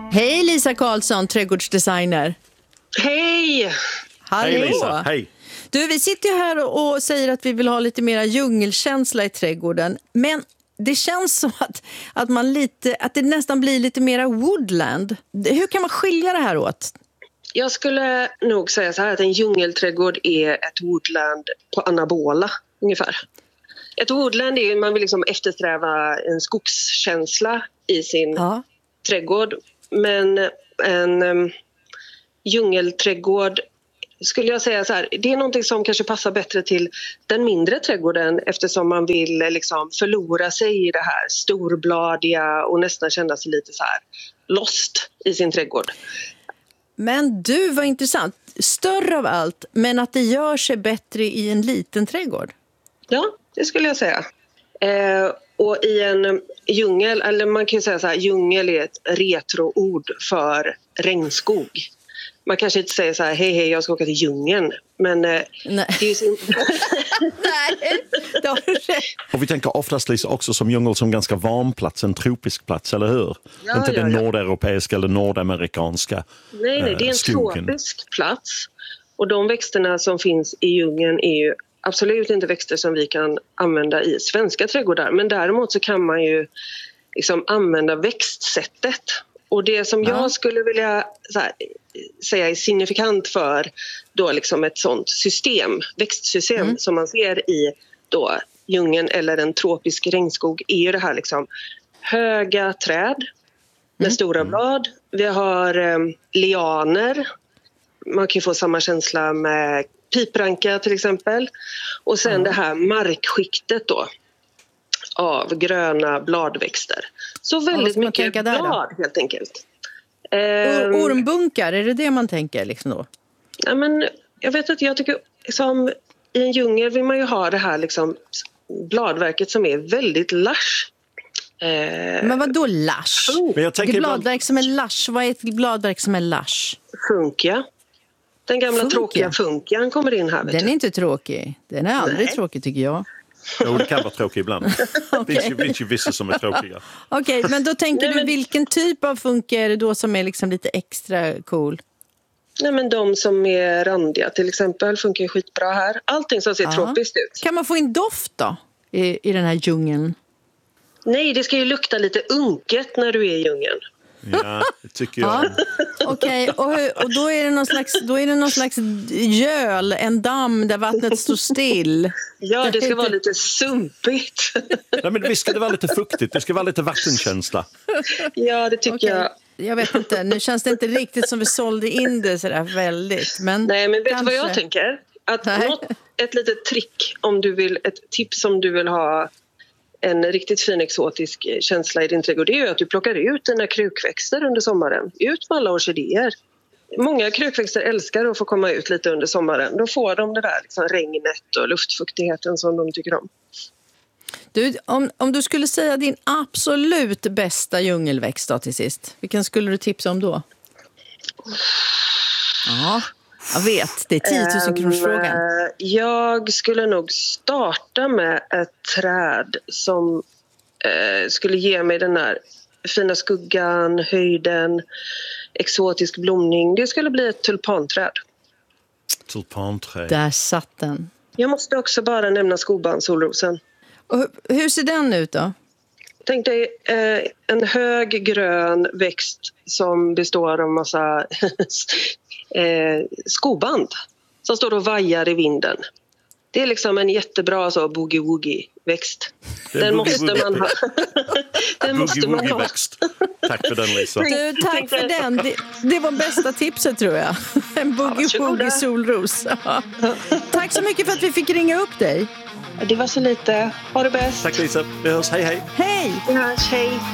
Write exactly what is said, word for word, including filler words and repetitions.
Hej Lisa Karlsson, trädgårdsdesigner. Hej! Hallå. Hej Lisa, hej. Du, vi sitter ju här och, och säger att vi vill ha lite mera djungelkänsla i trädgården. Men det känns som att, att, man lite, att det nästan blir lite mera woodland. Hur kan man skilja det här åt? Jag skulle nog säga så här att en djungelträdgård är ett woodland på anabola ungefär. Ett woodland är man vill liksom eftersträva en skogskänsla i sin Ja. trädgård. Men en um, djungelträdgård skulle jag säga så här, det är någonting som kanske passar bättre till den mindre trädgården eftersom man vill liksom förlora sig i det här storbladiga och nästan känna sig lite så här lost i sin trädgård. Men du, var intressant. Större av allt, men att det gör sig bättre i en liten trädgård. Ja, det skulle jag säga. Eh, och i en djungel, eller man kan ju säga så här, djungel är ett retroord för regnskog. Man kanske inte säger så här, hej hej jag ska åka till djungeln. Men eh, Nej. det är ju sin... Nej, det har du rätt. Och vi tänker oftast Lisa också som djungel som ganska varm plats, en tropisk plats, eller hur? Ja, inte ja, den ja. nordeuropeiska eller nordamerikanska Nej, nej, det är en skogen. tropisk plats. Och de växterna som finns i djungeln är ju absolut inte växter som vi kan använda i svenska trädgårdar. Men däremot så kan man ju liksom använda växtsättet. Och det som Ja. jag skulle vilja så här, säga är signifikant för då liksom ett sånt system, växtsystem Mm. som man ser i då djungeln eller en tropisk regnskog är ju det här liksom höga träd med Mm. stora blad. Vi har eh, lianer. Man kan ju få samma känsla med pipranka till exempel. Och sen Mm. det här markskiktet då av gröna bladväxter. Så vad väldigt ska man mycket tänka där då? blad helt enkelt. Or- Ehm, Ormbunkar, är det det man tänker liksom då? ja, men jag vet inte, jag tycker liksom, i en djungel vill man ju ha det här liksom, bladverket som är väldigt lush. Eh, Men vad då lush? Men jag tänker Ett ibland, bladverk som är lush, vad är ett bladverk som är lush? funkia. Den gamla Funkia. tråkiga funkian kommer in här. Vet Den är du. inte tråkig. Den är aldrig Nej. tråkig tycker jag. jo, det kan vara tråkigt ibland. Det finns ju, finns ju vissa som är tråkiga. Okej, men då tänker Nej, du men- vilken typ av funkia är det då som är liksom lite extra cool? Nej, men de som är randiga till exempel funkar ju skitbra här. Allting som ser Ja. tropiskt ut. Kan man få in doft då i, i den här djungeln? Nej, det ska ju lukta lite unket när du är i djungeln. Ja, det tycker jag. Ja. Okej, och, hur- och då är det någon slags, då är det någon slags göl, en damm där vattnet står still. Ja, det ska vara lite sumpigt. Nej, men visst ska det vara lite fuktigt, det ska vara lite vattenkänsla. Ja, det tycker Okej. jag. Jag vet inte, nu känns det inte riktigt som vi sålde in det sådär väldigt. Men Nej, men vet du kanske. vad jag tänker? Att Nej. något, ett litet trick om du vill, ett tips om du vill ha en riktigt fin exotisk känsla i din trädgård, det är ju att du plockar ut dina krukväxter under sommaren. Ut med alla orkidéer. Många krukväxter älskar att få komma ut lite under sommaren. Då får de det där liksom regnet och luftfuktigheten som de tycker om. Du, om, om du skulle säga din absolut bästa djungelväxt då till sist, vilken skulle du tipsa om då? Ja, jag vet, det är tio tusen kronors frågan. Eh, Jag skulle nog starta med ett träd som eh, skulle ge mig den här fina skuggan, höjden, exotisk blomning. Det skulle bli ett tulpanträd. Tulpanträd. Där satt den. Jag måste också bara nämna skobansolrosen. Och hur, hur ser den ut då? Tänk dig eh, en hög grön växt som består av massa eh, skoband som står och vajar i vinden. Det är liksom en jättebra så boogie-woogie-växt. Det är Den boogie måste man ha. Den måste man ha. Boogie-woogie-växt. Tack för den, Lisa. Du, tack för den. Det, det var bästa tipset tror jag. En boogie-woogie solros. Ja. Tack så mycket för att vi fick ringa upp dig. Det var så lite. Ha det bäst. Tack Lisa, vi hörs, hej hej. Hej! Vi hörs. Hej.